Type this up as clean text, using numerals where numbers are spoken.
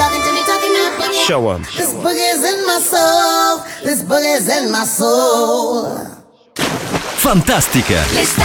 Show 'em. This boogie's in my soul. This boogie's in my soul. Fantastica.